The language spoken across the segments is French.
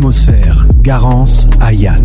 Atmosphère, Garance, Ayat.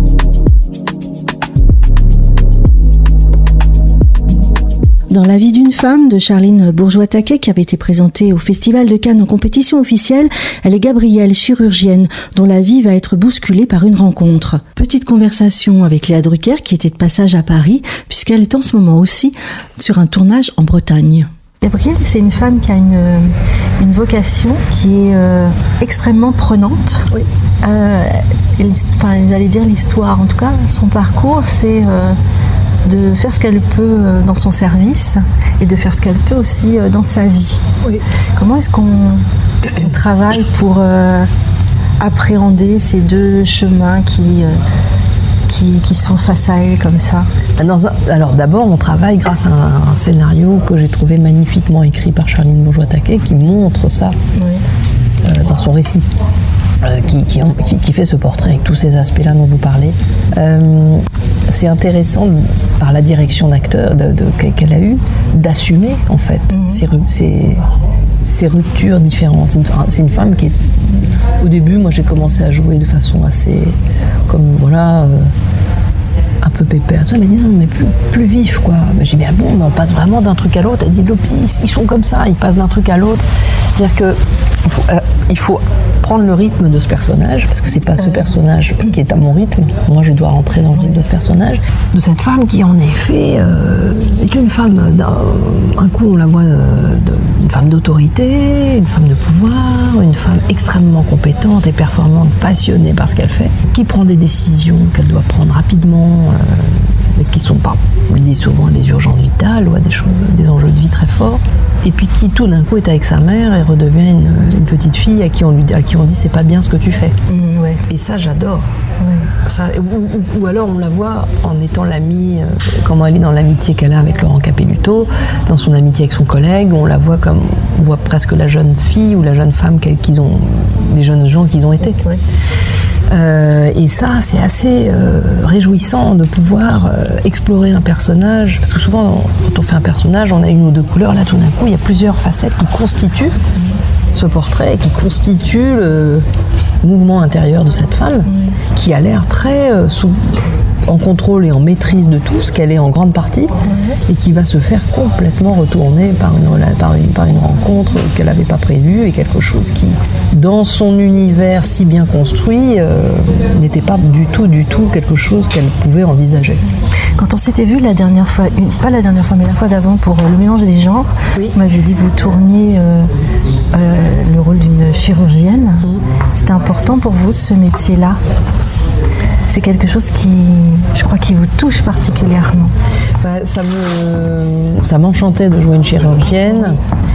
Dans la vie d'une femme de Charline Bourgeois-Taquet, qui avait été présentée au Festival de Cannes en compétition officielle, elle est Gabrielle, chirurgienne, dont la vie va être bousculée par une rencontre. Petite conversation avec Léa Drucker, qui était de passage à Paris, puisqu'elle est en ce moment aussi sur un tournage en Bretagne. Gabrielle, c'est une femme qui a une vocation qui est extrêmement prenante. Oui. J'allais dire l'histoire, en tout cas, son parcours, c'est de faire ce qu'elle peut dans son service et de faire ce qu'elle peut aussi dans sa vie. Oui. Comment est-ce qu'on travaille pour appréhender ces deux chemins qui sont face à elle comme ça? Alors d'abord, on travaille grâce à un scénario que j'ai trouvé magnifiquement écrit par Charline Bourgeois-Taquet qui montre ça dans son récit. Qui fait ce portrait avec tous ces aspects-là dont vous parlez. C'est intéressant, par la direction d'acteur qu'elle a eue, d'assumer en fait ces ruptures différentes. C'est une femme qui est... Au début, moi j'ai commencé à jouer de façon assez... un peu pépère. Elle m'a dit non, mais plus vif quoi. Mais j'ai dit mais bon, on passe vraiment d'un truc à l'autre. Elle dit ils sont comme ça, ils passent d'un truc à l'autre. C'est-à-dire que il faut prendre le rythme de ce personnage, parce que c'est pas ce personnage qui est à mon rythme. Moi, je dois rentrer dans le rythme de ce personnage, de cette femme qui en effet est une femme. Un coup, on la voit une femme d'autorité, une femme de pouvoir, une femme extrêmement compétente et performante, passionnée par ce qu'elle fait, qui prend des décisions qu'elle doit prendre rapidement, qui sont pas liées souvent à des urgences vitales ou à des enjeux de vie très forts, et puis qui tout d'un coup est avec sa mère et redevient une petite fille à qui on dit c'est pas bien ce que tu fais. Ouais. Et ça j'adore. Ouais. Ça, ou alors on la voit en étant l'amie, comment elle est dans l'amitié qu'elle a avec Laurent Capelluto, dans son amitié avec son collègue, on la voit comme on voit presque la jeune fille ou la jeune femme les jeunes gens qu'ils ont été. Ouais. Et ça, c'est assez réjouissant de pouvoir explorer un personnage, parce que souvent, quand on fait un personnage, on a une ou deux couleurs. Là, tout d'un coup, il y a plusieurs facettes qui constituent ce portrait, qui constituent le mouvement intérieur de cette femme, qui a l'air très en contrôle et en maîtrise de tout, ce qu'elle est en grande partie, et qui va se faire complètement retourner par une rencontre qu'elle n'avait pas prévue, et quelque chose qui, dans son univers si bien construit, n'était pas du tout quelque chose qu'elle pouvait envisager. Quand on s'était vu la dernière fois, pas la dernière fois, mais la fois d'avant pour Le mélange des genres, vous m'aviez dit que vous tourniez le rôle d'une chirurgienne. C'était important pour vous, ce métier-là? C'est quelque chose qui, je crois, qui vous touche particulièrement. Ça m'enchantait de jouer une chirurgienne.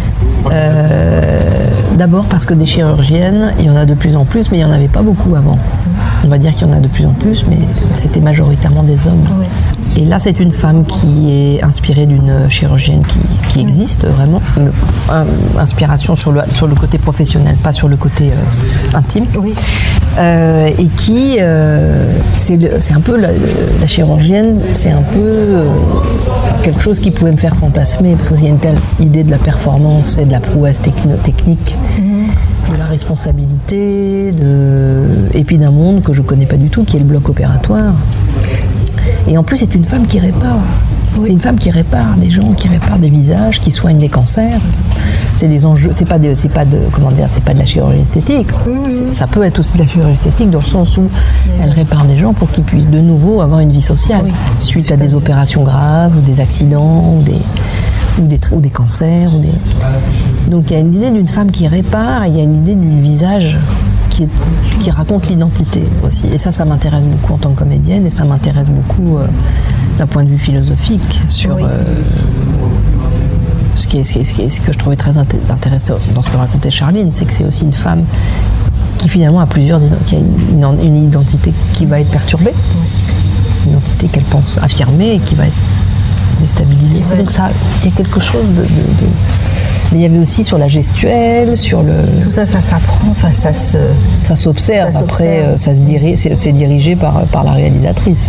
D'abord parce que des chirurgiennes, il y en a de plus en plus, mais il n'y en avait pas beaucoup avant. On va dire qu'il y en a de plus en plus, mais c'était majoritairement des hommes. Oui. Et là, c'est une femme qui est inspirée d'une chirurgienne qui existe vraiment. Inspiration sur le côté professionnel, pas sur le côté intime. Oui. Et qui, c'est un peu la chirurgienne, c'est un peu quelque chose qui pouvait me faire fantasmer, parce qu'il y a une telle idée de la performance et de la prouesse technique, de la responsabilité, et puis d'un monde que je ne connais pas du tout, qui est le bloc opératoire. Et en plus, c'est une femme qui répare. C'est une femme qui répare des gens, qui répare des visages, qui soigne des cancers. C'est des enjeux. C'est pas de la chirurgie esthétique. Ça peut être aussi de la chirurgie esthétique dans le sens où elle répare des gens pour qu'ils puissent de nouveau avoir une vie sociale suite à des opérations graves ou des accidents ou des cancers. Donc il y a une idée d'une femme qui répare et il y a une idée du visage qui raconte l'identité aussi. Et ça m'intéresse beaucoup en tant que comédienne, et ça m'intéresse beaucoup d'un point de vue philosophique sur ce que je trouvais très intéressant dans ce que racontait Charline, c'est que c'est aussi une femme qui finalement qui a une identité qui va être perturbée, une identité qu'elle pense affirmer et qui va être déstabilisée. Donc il y a quelque chose de mais il y avait aussi sur la gestuelle, sur le... Tout ça s'apprend, ça s'observe. Après, c'est dirigé par la réalisatrice.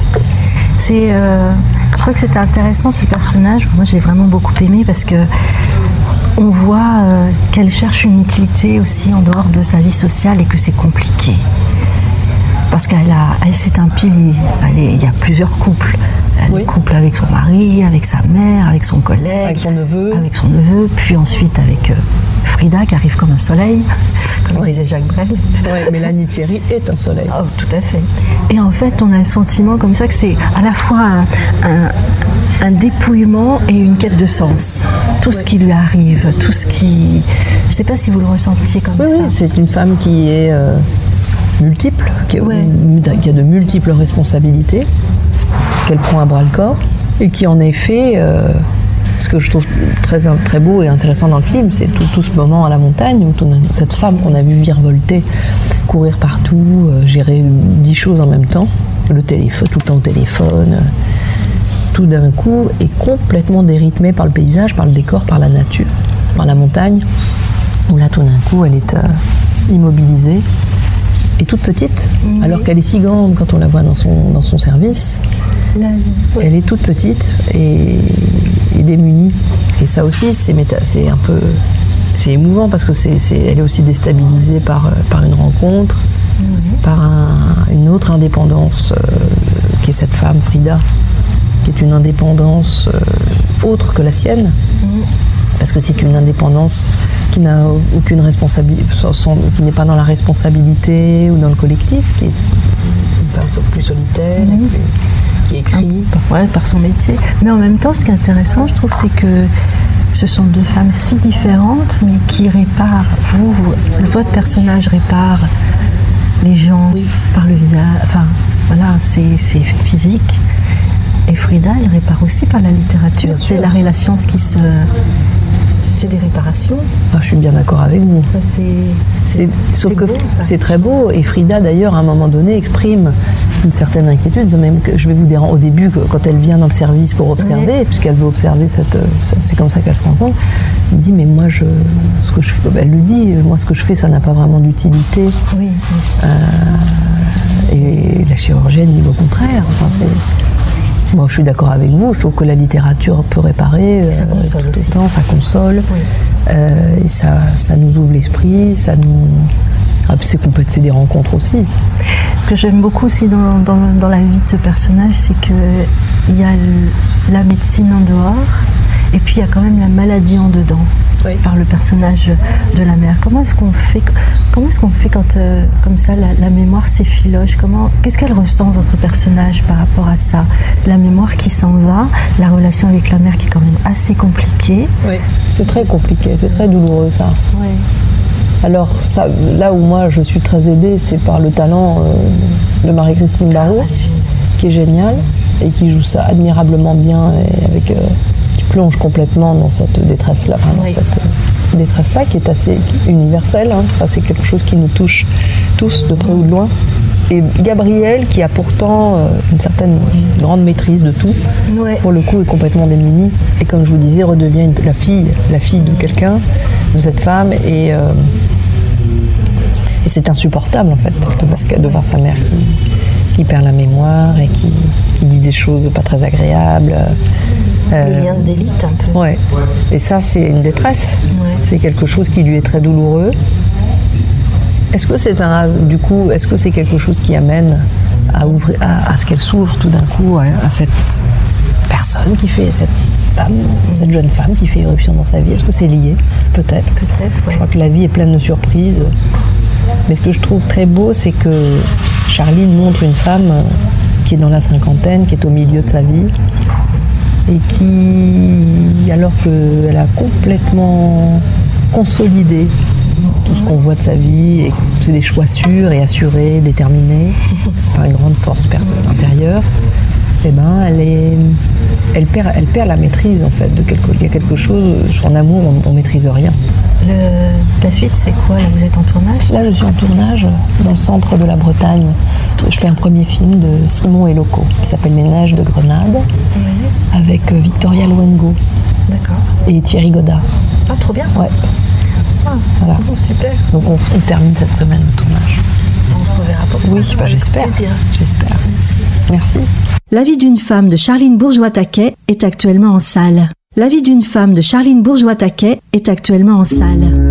Je crois que c'était intéressant, ce personnage. Moi, j'ai vraiment beaucoup aimé parce que on voit qu'elle cherche une utilité aussi en dehors de sa vie sociale et que c'est compliqué. parce qu'elle c'est un pilier. Il y a plusieurs couples. Elle est couple avec son mari, avec sa mère, avec son collègue, avec son neveu, puis ensuite avec Frida qui arrive comme un soleil, comme disait Jacques Brel. Oui, Mélanie Thierry est un soleil. Oh, tout à fait. Et en fait, on a un sentiment comme ça que c'est à la fois un dépouillement et une quête de sens. Tout ce qui lui arrive, tout ce qui... Je ne sais pas si vous le ressentiez comme ça. Oui, c'est une femme qui est multiple, qui a de multiples responsabilités, qu'elle prend à bras-le-corps, et qui en effet, ce que je trouve très, très beau et intéressant dans le film, c'est tout ce moment à la montagne, où cette femme qu'on a vue virevolter, courir partout, gérer 10 choses en même temps, le téléphone, tout le temps au téléphone, tout d'un coup est complètement dérythmée par le paysage, par le décor, par la nature, par la montagne, où là tout d'un coup elle est immobilisée et toute petite, alors qu'elle est si grande quand on la voit dans son service. Elle est toute petite et démunie. Et ça aussi, c'est un peu... C'est émouvant parce que elle est aussi déstabilisée par une rencontre, par une autre indépendance qui est cette femme, Frida, qui est une indépendance autre que la sienne. Parce que c'est une indépendance qui n'a aucune responsabilité, qui n'est pas dans la responsabilité ou dans le collectif, qui est une femme plus solitaire, qui écrit. Par son métier. Mais en même temps, ce qui est intéressant, je trouve, c'est que ce sont deux femmes si différentes, mais qui réparent. Votre personnage répare les gens par le visage. Enfin, voilà, c'est physique. Et Frida, elle répare aussi par la littérature. C'est la relation c'est des réparations. Ah, je suis bien d'accord avec vous. Ça, sauf que beau, ça. C'est très beau. Et Frida, d'ailleurs, à un moment donné, exprime une certaine inquiétude. Même que je vais vous dire, au début, quand elle vient dans le service pour observer, puisqu'elle veut observer c'est comme ça qu'elle se rend compte, elle me dit, mais moi, elle lui dit, moi, ce que je fais, ça n'a pas vraiment d'utilité. Oui. Et la chirurgienne dit au contraire. Enfin, moi, je suis d'accord avec vous. Je trouve que la littérature peut réparer. Ça console tout aussi. le temps, ça console. Oui. Et ça nous ouvre l'esprit. C'est des rencontres aussi. Ce que j'aime beaucoup aussi dans la vie de ce personnage, c'est qu'il y a la médecine en dehors, et puis il y a quand même la maladie en dedans. Par le personnage de la mère. Comment est-ce qu'on fait quand comme ça la mémoire s'effiloche? Qu'est-ce qu'elle ressent, votre personnage, par rapport à ça? La mémoire qui s'en va, la relation avec la mère qui est quand même assez compliquée. Oui, c'est très compliqué, c'est très douloureux ça. Oui. Alors là où moi je suis très aidée, c'est par le talent de Marie-Christine Barrault, qui est géniale et qui joue ça admirablement bien et qui plonge complètement dans cette détresse-là, cette détresse-là qui est assez universelle. Ça, c'est quelque chose qui nous touche tous, de près ou de loin. Et Gabrielle, qui a pourtant une certaine grande maîtrise de tout, pour le coup est complètement démunie. Et comme je vous disais, redevient la fille de quelqu'un, de cette femme. Et c'est insupportable, en fait, de voir sa mère qui perd la mémoire et qui dit des choses pas très agréables. Les liens se délitent un peu. Ouais. Et ça, c'est une détresse. Ouais. C'est quelque chose qui lui est très douloureux. Est-ce que c'est quelque chose qui amène à ce qu'elle s'ouvre tout d'un coup à cette personne cette jeune femme qui fait irruption dans sa vie? Est-ce que c'est lié? Peut-être. Je crois que la vie est pleine de surprises. Mais ce que je trouve très beau, c'est que Charline montre une femme qui est dans la cinquantaine, qui est au milieu de sa vie, et qui, alors qu'elle a complètement consolidé tout ce qu'on voit de sa vie, et c'est des choix sûrs et assurés, déterminés, par une grande force intérieure, elle perd la maîtrise, en fait. Il y a quelque chose, en amour, on ne maîtrise rien. La suite, c'est quoi? Là, vous êtes en tournage? Là, je suis en tournage dans le centre de la Bretagne. Je fais un premier film de Simon et Loco, qui s'appelle Les Neiges de Grenade, avec Victoria Luengo. D'accord. Et Thierry Godard. Ah, trop bien. Ouais. Voilà. Bon, super. Donc on termine cette semaine le tournage. On se reverra pour ça. Oui, j'espère. J'espère. Merci. La vie d'une femme de Charline Bourgeois-Taquet est actuellement en salle. La vie d'une femme de Charline Bourgeois-Taquet est actuellement en salle.